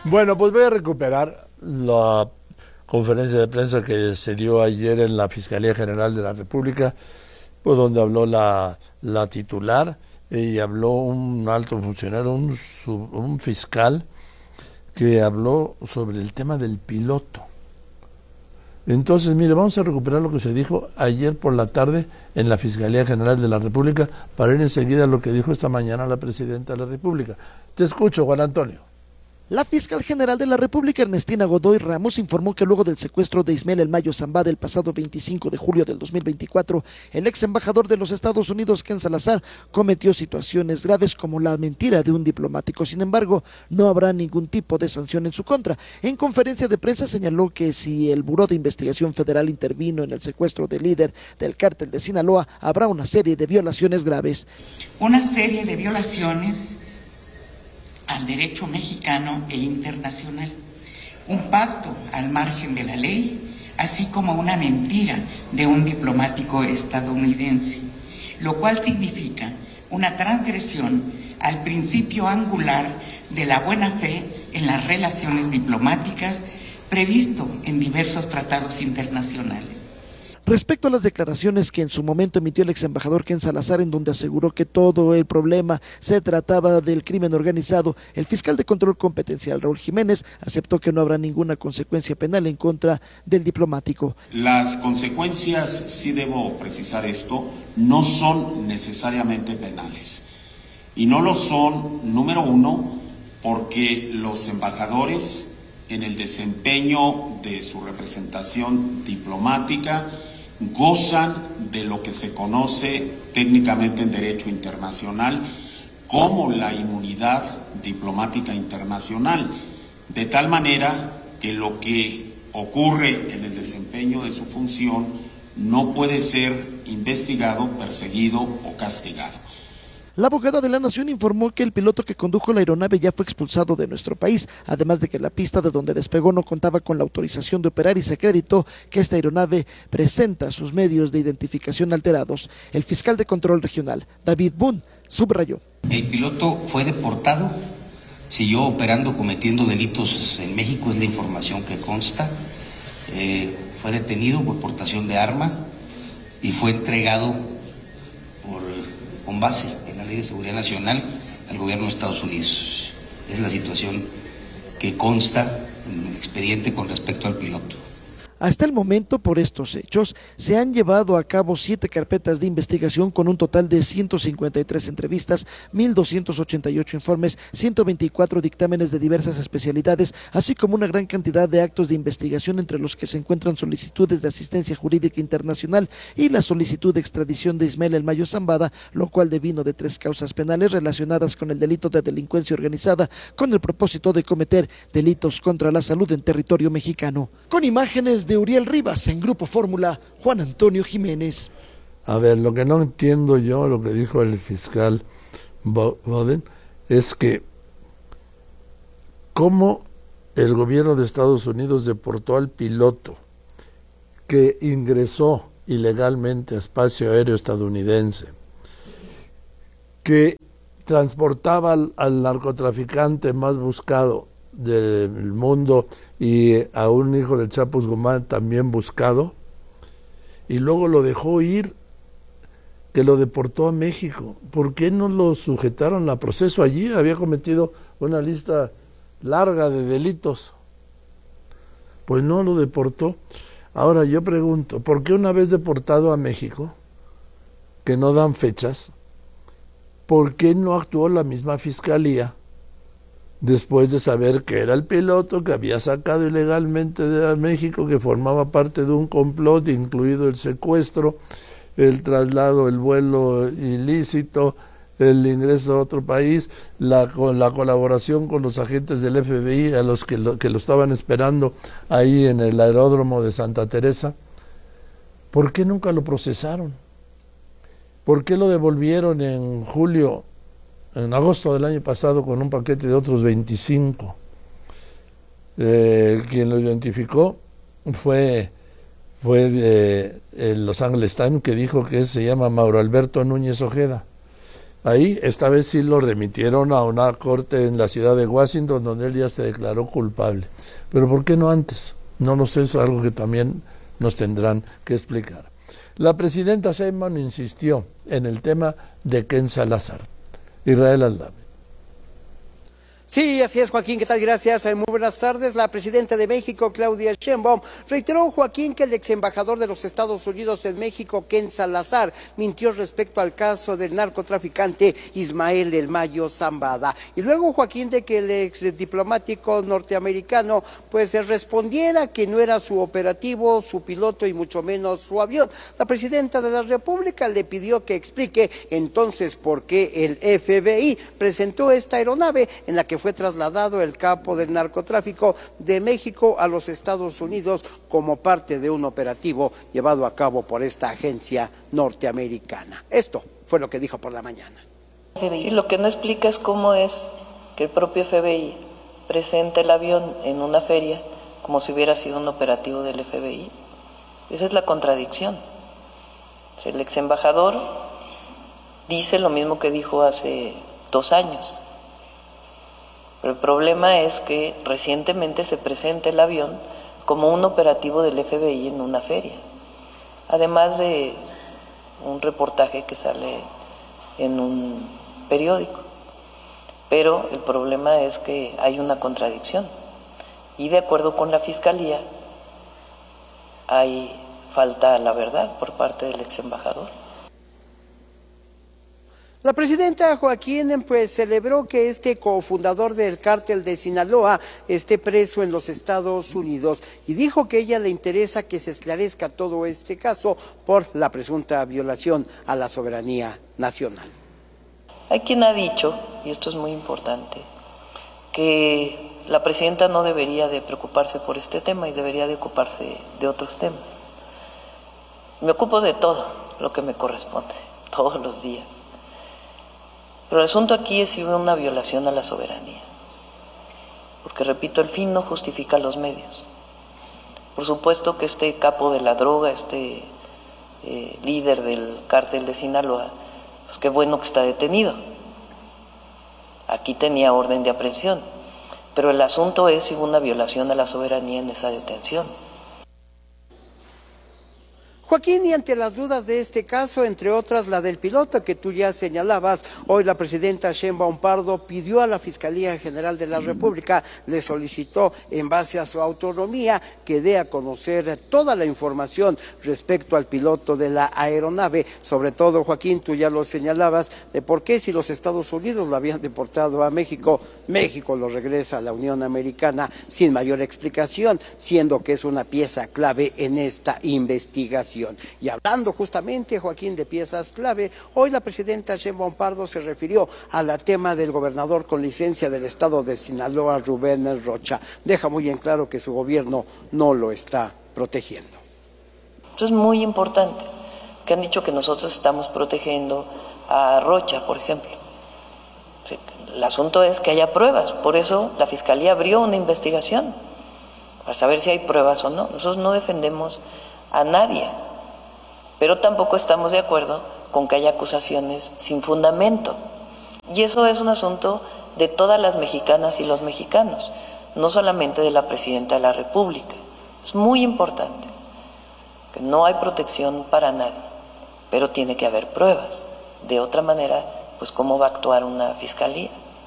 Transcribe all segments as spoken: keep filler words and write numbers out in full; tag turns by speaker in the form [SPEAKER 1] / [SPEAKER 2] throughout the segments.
[SPEAKER 1] Bueno, pues voy a recuperar la conferencia de prensa que se dio ayer en la Fiscalía General de la República, pues donde habló la, la titular y habló un alto funcionario, un, sub- un fiscal, que habló sobre el tema del piloto. Entonces, mire, vamos a recuperar lo que se dijo ayer por la tarde en la Fiscalía General de la República para ir enseguida a lo que dijo esta mañana la Presidenta de la República. Te escucho, Juan Antonio.
[SPEAKER 2] La fiscal general de la República, Ernestina Godoy Ramos, informó que luego del secuestro de Ismael El Mayo Zambada el pasado veinticinco de julio del dos mil veinticuatro, el ex embajador de los Estados Unidos, Ken Salazar, cometió situaciones graves como la mentira de un diplomático. Sin embargo, no habrá ningún tipo de sanción en su contra. En conferencia de prensa señaló que si el Buró de Investigación Federal intervino en el secuestro del líder del cártel de Sinaloa, habrá una serie de violaciones graves.
[SPEAKER 3] Una serie de violaciones al derecho mexicano e internacional, un pacto al margen de la ley, así como una mentira de un diplomático estadounidense, lo cual significa una transgresión al principio angular de la buena fe en las relaciones diplomáticas previsto en diversos tratados internacionales.
[SPEAKER 2] Respecto a las declaraciones que en su momento emitió el ex embajador Ken Salazar, en donde aseguró que todo el problema se trataba del crimen organizado, el fiscal de control competencial Raúl Jiménez aceptó que no habrá ninguna consecuencia penal en contra del diplomático.
[SPEAKER 4] Las consecuencias, sí debo precisar esto, no son necesariamente penales. Y no lo son, número uno, porque los embajadores, en el desempeño de su representación diplomática, gozan de lo que se conoce técnicamente en derecho internacional como la inmunidad diplomática internacional, de tal manera que lo que ocurre en el desempeño de su función no puede ser investigado, perseguido o castigado.
[SPEAKER 2] La abogada de la Nación informó que el piloto que condujo la aeronave ya fue expulsado de nuestro país, además de que la pista de donde despegó no contaba con la autorización de operar y se acreditó que esta aeronave presenta sus medios de identificación alterados. El fiscal de control regional, David Boone, subrayó.
[SPEAKER 5] El piloto fue deportado, siguió operando, cometiendo delitos en México, es la información que consta. Eh, fue detenido por portación de armas y fue entregado por, con base en la Ley de Seguridad Nacional al gobierno de Estados Unidos. Es la situación que consta en el expediente con respecto al piloto.
[SPEAKER 2] Hasta el momento, por estos hechos, se han llevado a cabo siete carpetas de investigación con un total de ciento cincuenta y tres entrevistas, mil doscientos ochenta y ocho informes, ciento veinticuatro dictámenes de diversas especialidades, así como una gran cantidad de actos de investigación, entre los que se encuentran solicitudes de asistencia jurídica internacional y la solicitud de extradición de Ismael El Mayo Zambada, lo cual devino de tres causas penales relacionadas con el delito de delincuencia organizada, con el propósito de cometer delitos contra la salud en territorio mexicano. Con imágenes de de Uriel Rivas en Grupo Fórmula, Juan Antonio Jiménez.
[SPEAKER 1] A ver, lo que no entiendo yo, lo que dijo el fiscal Boden, es que cómo el gobierno de Estados Unidos deportó al piloto que ingresó ilegalmente a espacio aéreo estadounidense, que transportaba al, al narcotraficante más buscado del mundo y a un hijo del Chapo Guzmán también buscado, y luego lo dejó ir, que lo deportó a México. ¿Por qué no lo sujetaron a proceso allí? Había cometido una lista larga de delitos. Pues no lo deportó. Ahora yo pregunto, ¿por qué una vez deportado a México, que no dan fechas, por qué no actuó la misma fiscalía después de saber que era el piloto que había sacado ilegalmente de México, que formaba parte de un complot, incluido el secuestro, el traslado, el vuelo ilícito, el ingreso a otro país, la, con la colaboración con los agentes del F B I a los que lo, que lo estaban esperando ahí en el aeródromo de Santa Teresa? ¿Por qué nunca lo procesaron? ¿Por qué lo devolvieron en julio, en agosto del año pasado, con un paquete de otros veinticinco? Eh, quien lo identificó fue, fue de, el Los Angeles Times, que dijo que se llama Mauro Alberto Núñez Ojeda. Ahí, esta vez sí lo remitieron a una corte en la ciudad de Washington, donde él ya se declaró culpable. Pero ¿por qué no antes? No lo sé, eso es algo que también nos tendrán que explicar. La presidenta Sheinbaum insistió en el tema de Ken Salazar. Israel Aldame.
[SPEAKER 6] Sí, así es, Joaquín, ¿qué tal? Gracias. Muy buenas tardes. La presidenta de México, Claudia Sheinbaum, reiteró, Joaquín, que el ex embajador de los Estados Unidos en México, Ken Salazar, mintió respecto al caso del narcotraficante Ismael El Mayo Zambada. Y luego, Joaquín, de que el ex diplomático norteamericano pues respondiera que no era su operativo, su piloto y mucho menos su avión. La presidenta de la República le pidió que explique entonces por qué el F B I presentó esta aeronave en la que fue trasladado el capo del narcotráfico de México a los Estados Unidos como parte de un operativo llevado a cabo por esta agencia norteamericana. Esto fue lo que dijo por la mañana.
[SPEAKER 7] Y lo que no explica es cómo es que el propio F B I presenta el avión en una feria como si hubiera sido un operativo del F B I. Esa es la contradicción. El ex embajador dice lo mismo que dijo hace dos años. Pero el problema es que recientemente se presenta el avión como un operativo del F B I en una feria, además de un reportaje que sale en un periódico. Pero el problema es que hay una contradicción y de acuerdo con la Fiscalía hay falta a la verdad por parte del ex embajador.
[SPEAKER 6] La presidenta Joaquín pues celebró que este cofundador del cártel de Sinaloa esté preso en los Estados Unidos y dijo que a ella le interesa que se esclarezca todo este caso por la presunta violación a la soberanía nacional.
[SPEAKER 7] Hay quien ha dicho, y esto es muy importante, que la presidenta no debería de preocuparse por este tema y debería de ocuparse de otros temas. Me ocupo de todo lo que me corresponde, todos los días. Pero el asunto aquí es si hubo una violación a la soberanía. Porque, repito, el fin no justifica los medios. Por supuesto que este capo de la droga, este eh, líder del cártel de Sinaloa, pues qué bueno que está detenido. Aquí tenía orden de aprehensión. Pero el asunto es si hubo una violación a la soberanía en esa detención.
[SPEAKER 6] Joaquín, y ante las dudas de este caso, entre otras la del piloto que tú ya señalabas, hoy la presidenta Sheinbaum Pardo pidió a la Fiscalía General de la República, le solicitó en base a su autonomía que dé a conocer toda la información respecto al piloto de la aeronave, sobre todo, Joaquín, tú ya lo señalabas, de por qué si los Estados Unidos lo habían deportado a México, México lo regresa a la Unión Americana sin mayor explicación, siendo que es una pieza clave en esta investigación. Y hablando justamente, Joaquín, de piezas clave, hoy la presidenta Sheinbaum Pardo se refirió al tema del gobernador con licencia del estado de Sinaloa, Rubén Rocha. Deja muy en claro que su gobierno no lo está protegiendo.
[SPEAKER 7] Esto es muy importante, que han dicho que nosotros estamos protegiendo a Rocha, por ejemplo. El asunto es que haya pruebas, por eso la Fiscalía abrió una investigación, para saber si hay pruebas o no. Nosotros no defendemos a nadie, pero tampoco estamos de acuerdo con que haya acusaciones sin fundamento. Y eso es un asunto de todas las mexicanas y los mexicanos, no solamente de la presidenta de la República. Es muy importante que no hay protección para nadie, pero tiene que haber pruebas. De otra manera, pues ¿cómo va a actuar una fiscalía?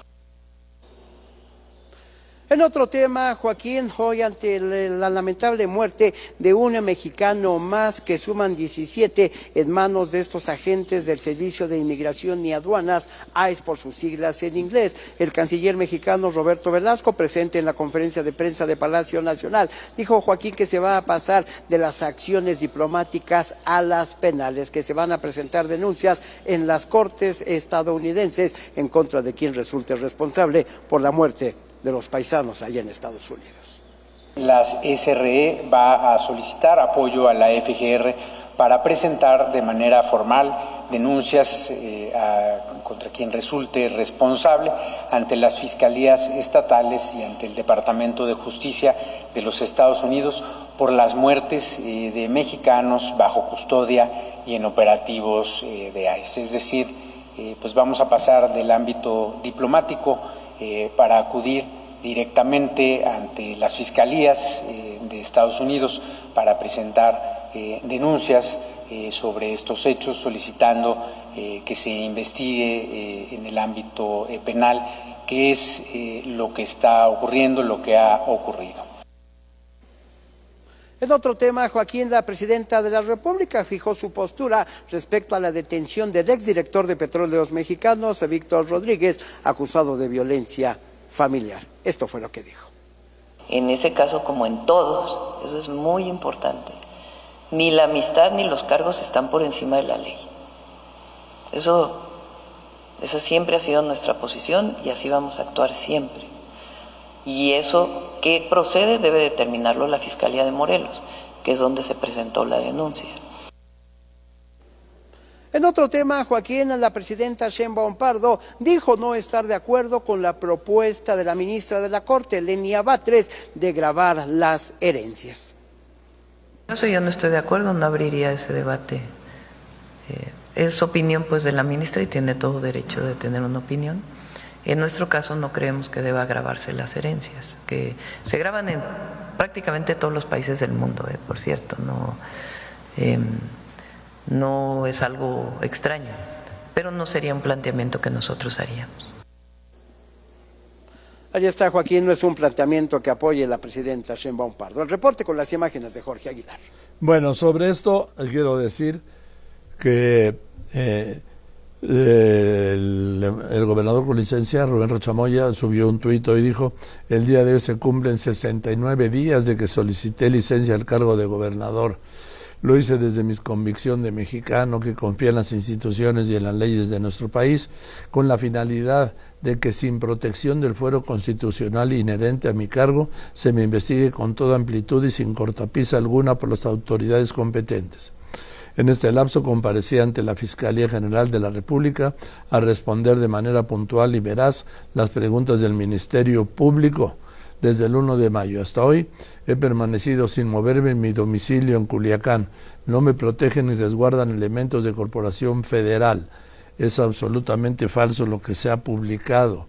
[SPEAKER 6] En otro tema, Joaquín, hoy ante la lamentable muerte de un mexicano más, que suman diecisiete en manos de estos agentes del Servicio de Inmigración y Aduanas, I C E por sus siglas en inglés, el canciller mexicano Roberto Velasco, presente en la conferencia de prensa de Palacio Nacional, dijo, Joaquín, que se va a pasar de las acciones diplomáticas a las penales, que se van a presentar denuncias en las cortes estadounidenses en contra de quien resulte responsable por la muerte de los paisanos allá en Estados Unidos.
[SPEAKER 8] La S R E va a solicitar apoyo a la F G R para presentar de manera formal denuncias eh, a, contra quien resulte responsable ante las fiscalías estatales y ante el Departamento de Justicia de los Estados Unidos por las muertes eh, de mexicanos bajo custodia y en operativos eh, de I C E. Es decir, eh, pues vamos a pasar del ámbito diplomático eh, para acudir directamente ante las fiscalías eh, de Estados Unidos para presentar eh, denuncias eh, sobre estos hechos, solicitando eh, que se investigue eh, en el ámbito eh, penal qué es eh, lo que está ocurriendo, lo que ha ocurrido.
[SPEAKER 6] En otro tema, Joaquín, la presidenta de la República fijó su postura respecto a la detención del exdirector de Petróleos Mexicanos, Víctor Rodríguez, acusado de violencia familiar. Esto fue lo que dijo.
[SPEAKER 7] En ese caso, como en todos, eso es muy importante, ni la amistad ni los cargos están por encima de la ley. Eso, esa siempre ha sido nuestra posición y así vamos a actuar siempre. Y eso que procede debe determinarlo la Fiscalía de Morelos, que es donde se presentó la denuncia.
[SPEAKER 6] En otro tema, Joaquín, la presidenta Sheinbaum Pardo dijo no estar de acuerdo con la propuesta de la ministra de la Corte, Lenia Batres, de gravar las herencias.
[SPEAKER 7] Eso yo no estoy de acuerdo, no abriría ese debate. Eh, es opinión pues de la ministra y tiene todo derecho de tener una opinión. En nuestro caso no creemos que deba grabarse las herencias, que se graban en prácticamente todos los países del mundo, eh, por cierto, no, eh, no es algo extraño, pero no sería un planteamiento que nosotros haríamos.
[SPEAKER 6] Ahí está, Joaquín, no es un planteamiento que apoye la presidenta Sheinbaum Pardo. El reporte con las imágenes de Jorge Aguilar.
[SPEAKER 1] Bueno, sobre esto quiero decir que eh, El, el gobernador con licencia, Rubén Rocha Moya, subió un tuit y dijo: el día de hoy se cumplen sesenta y nueve días de que solicité licencia al cargo de gobernador. Lo hice desde mi convicción de mexicano que confía en las instituciones y en las leyes de nuestro país, con la finalidad de que sin protección del fuero constitucional inherente a mi cargo, se me investigue con toda amplitud y sin cortapisa alguna por las autoridades competentes. En este lapso comparecí ante la Fiscalía General de la República a responder de manera puntual y veraz las preguntas del Ministerio Público. Desde el uno de mayo hasta hoy he permanecido sin moverme en mi domicilio en Culiacán. No me protegen ni resguardan elementos de Corporación Federal. Es absolutamente falso lo que se ha publicado.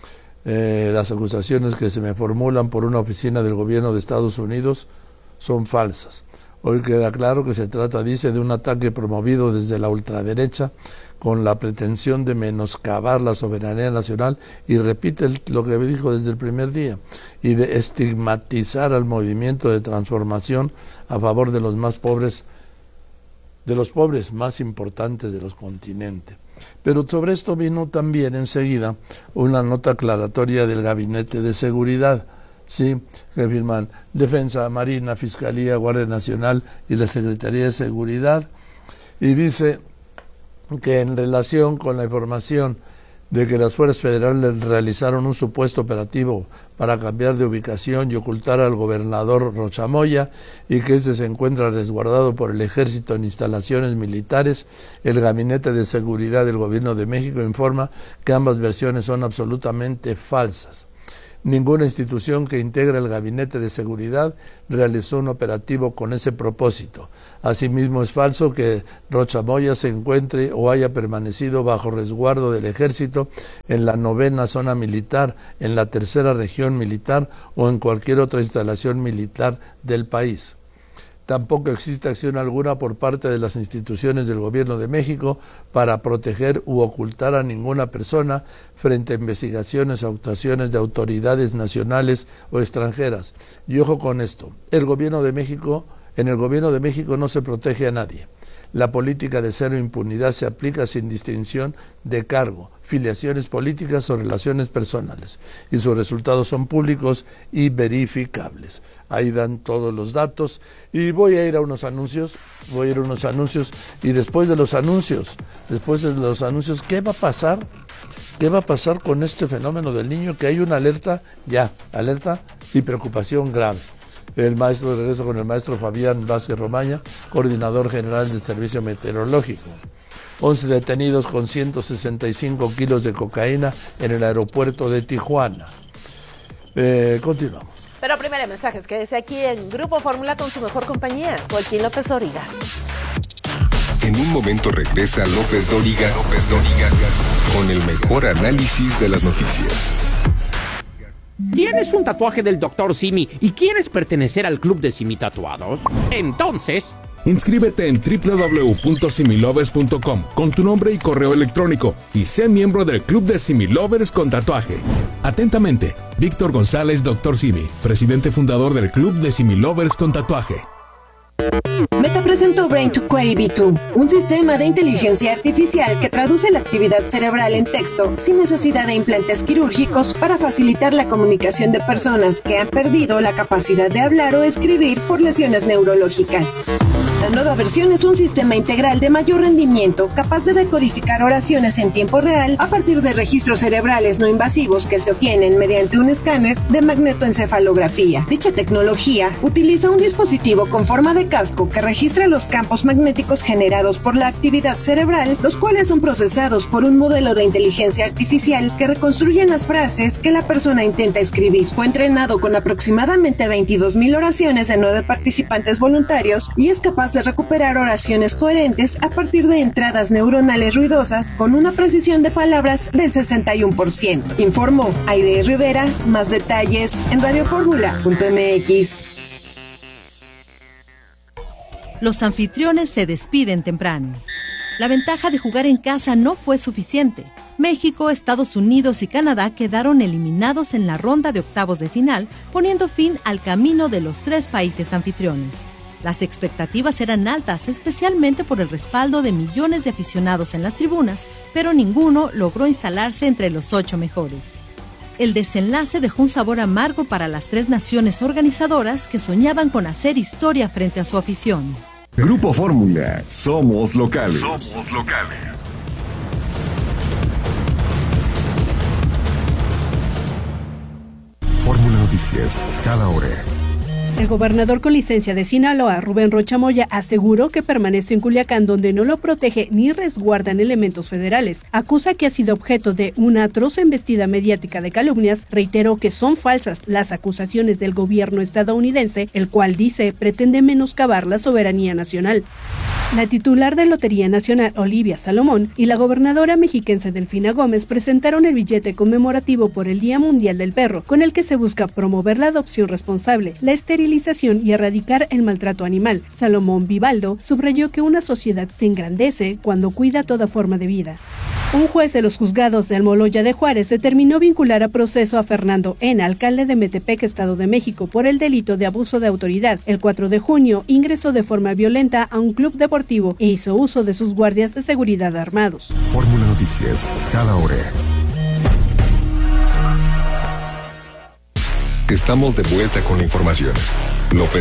[SPEAKER 1] Eh, las acusaciones que se me formulan por una oficina del gobierno de Estados Unidos son falsas. Hoy queda claro que se trata, dice, de un ataque promovido desde la ultraderecha con la pretensión de menoscabar la soberanía nacional y repite el, lo que dijo desde el primer día, y de estigmatizar al movimiento de transformación a favor de los más pobres, de los pobres más importantes de los continentes. Pero sobre esto vino también enseguida una nota aclaratoria del Gabinete de Seguridad, sí, que firman Defensa, Marina, Fiscalía, Guardia Nacional y la Secretaría de Seguridad, y dice que en relación con la información de que las fuerzas federales realizaron un supuesto operativo para cambiar de ubicación y ocultar al gobernador Rocha Moya y que este se encuentra resguardado por el ejército en instalaciones militares, el Gabinete de Seguridad del Gobierno de México informa que ambas versiones son absolutamente falsas. Ninguna institución que integra el Gabinete de Seguridad realizó un operativo con ese propósito. Asimismo, es falso que Rocha Moya se encuentre o haya permanecido bajo resguardo del Ejército en la novena zona militar, en la tercera región militar o en cualquier otra instalación militar del país. Tampoco existe acción alguna por parte de las instituciones del Gobierno de México para proteger u ocultar a ninguna persona frente a investigaciones o actuaciones de autoridades nacionales o extranjeras. Y ojo con esto, el Gobierno de México, en el Gobierno de México no se protege a nadie. La política de cero impunidad se aplica sin distinción de cargo, filiaciones políticas o relaciones personales, y sus resultados son públicos y verificables. Ahí dan todos los datos, y voy a ir a unos anuncios, voy a ir a unos anuncios, y después de los anuncios, después de los anuncios, ¿qué va a pasar? ¿Qué va a pasar con este fenómeno del niño? Que hay una alerta, ya, alerta y preocupación grave. El maestro, regreso con el maestro Fabián Vázquez Romaña, coordinador general del Servicio Meteorológico. once detenidos con ciento sesenta y cinco kilos de cocaína en el aeropuerto de Tijuana. Eh, continuamos.
[SPEAKER 9] Pero primero hay mensajes, quédese aquí en Grupo Fórmula con su mejor compañía, Joaquín López Dóriga.
[SPEAKER 10] En un
[SPEAKER 9] momento regresa López Dóriga, López Dóriga, con el mejor análisis de las noticias.
[SPEAKER 10] ¿Tienes un tatuaje del doctor Simi y quieres pertenecer al club de Simi Tatuados? Entonces,
[SPEAKER 11] inscríbete en doble u doble u doble u punto similovers punto com con tu nombre y correo electrónico y sé miembro del club de Similovers con tatuaje. Atentamente, Víctor González, doctor Simi, presidente fundador del club de Similovers con tatuaje.
[SPEAKER 12] Meta presentó Brain to Query V dos, un sistema de inteligencia artificial que traduce la actividad cerebral en texto sin necesidad de implantes quirúrgicos para facilitar la comunicación de personas que han perdido la capacidad de hablar o escribir por lesiones neurológicas. La nueva versión es un sistema integral de mayor rendimiento capaz de decodificar oraciones en tiempo real a partir de registros cerebrales no invasivos que se obtienen mediante un escáner de magnetoencefalografía. Dicha tecnología utiliza un dispositivo con forma de casco que registra los campos magnéticos generados por la actividad cerebral, los cuales son procesados por un modelo de inteligencia artificial que reconstruyen las frases que la persona intenta escribir. Fue entrenado con aproximadamente veintidós mil oraciones de nueve participantes voluntarios y es capaz de recuperar oraciones coherentes a partir de entradas neuronales ruidosas con una precisión de palabras del sesenta y uno por ciento. Informó Aide Rivera. Más detalles en radio fórmula punto m x.
[SPEAKER 13] Los anfitriones se despiden temprano. La ventaja de jugar en casa no fue suficiente. México, Estados Unidos y Canadá quedaron eliminados en la ronda de octavos de final, poniendo fin al camino de los tres países anfitriones. Las expectativas eran altas, especialmente por el respaldo de millones de aficionados en las tribunas, pero ninguno logró instalarse entre los ocho mejores. El desenlace dejó un sabor amargo para las tres naciones organizadoras que soñaban con hacer historia frente a su afición.
[SPEAKER 14] Grupo Fórmula, somos locales.
[SPEAKER 9] Somos locales.
[SPEAKER 14] Fórmula Noticias, cada hora.
[SPEAKER 15] El gobernador con licencia de Sinaloa, Rubén Rocha Moya, aseguró que permanece en Culiacán, donde no lo protege ni resguardan elementos federales. Acusa que ha sido objeto de una atroz embestida mediática de calumnias. Reiteró que son falsas las acusaciones del gobierno estadounidense, el cual dice pretende menoscabar la soberanía nacional. La titular de Lotería Nacional, Olivia Salomón, y la gobernadora mexiquense Delfina Gómez presentaron el billete conmemorativo por el Día Mundial del Perro, con el que se busca promover la adopción responsable, la esterilización y erradicar el maltrato animal. Salomón Vivaldo subrayó que una sociedad se engrandece cuando cuida toda forma de vida. Un juez de los juzgados de Almoloya de Juárez determinó vincular a proceso a Fernando N., alcalde de Metepec, Estado de México, por el delito de abuso de autoridad. El cuatro de junio ingresó de forma violenta a un club deportivo e hizo uso de sus guardias de seguridad armados.
[SPEAKER 14] Fórmula Noticias, cada hora.
[SPEAKER 9] Estamos de vuelta con la información. López